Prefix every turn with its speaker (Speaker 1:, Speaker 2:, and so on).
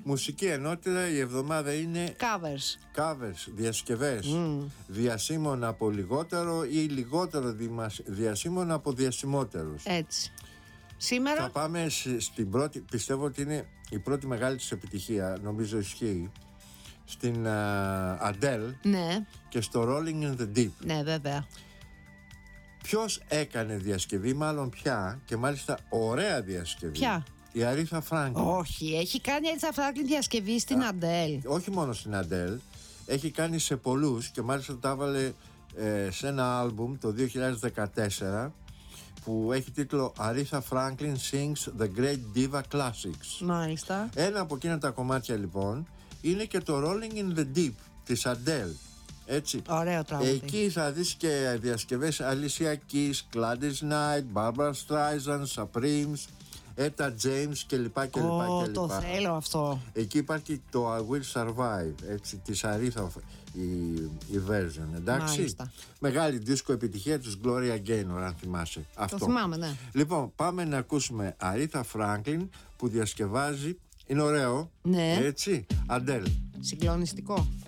Speaker 1: Μουσική ενότητα η εβδομάδα είναι covers, διασκευές διασύμων από λιγότερο ή λιγότερο διασύμων από διασημότερους.
Speaker 2: Έτσι. Σήμερα
Speaker 1: θα πάμε στην πρώτη, πιστεύω ότι είναι η πρώτη μεγάλη της επιτυχία, νομίζω ισχύει, στην Adele,
Speaker 2: ναι,
Speaker 1: και στο Rolling in the Deep.
Speaker 2: Ναι, βέβαια.
Speaker 1: Ποιος έκανε διασκευή, μάλλον πια, και μάλιστα ωραία διασκευή?
Speaker 2: Ποια?
Speaker 1: Η Aretha Franklin.
Speaker 2: Όχι, έχει κάνει η Aretha Franklin διασκευή στην Adele.
Speaker 1: Όχι μόνο στην Adele, έχει κάνει σε πολλούς και μάλιστα τα έβαλε σε ένα άλμπουμ το 2014 που έχει τίτλο Aretha Franklin Sings The Great Diva Classics.
Speaker 2: Μάλιστα.
Speaker 1: Ένα από εκείνα τα κομμάτια λοιπόν είναι και το Rolling in the Deep της Adele. Έτσι.
Speaker 2: Ωραίο τραγούδι.
Speaker 1: Εκεί θα δεις και διασκευές Alicia Keys, Gladys Knight, Barbara Streisand, Supremes, Etta James κλπ.
Speaker 2: Το θέλω αυτό.
Speaker 1: Εκεί υπάρχει το I Will Survive, έτσι, της Aretha, η version, εντάξει.
Speaker 2: Μάλιστα.
Speaker 1: Μεγάλη δίσκο επιτυχία της Gloria Gaynor, αν θυμάσαι. Αυτό.
Speaker 2: Το θυμάμαι, ναι.
Speaker 1: Λοιπόν, πάμε να ακούσουμε Aretha Franklin που διασκευάζει, είναι ωραίο,
Speaker 2: ναι,
Speaker 1: έτσι, Adele.
Speaker 2: συγκλονιστικό.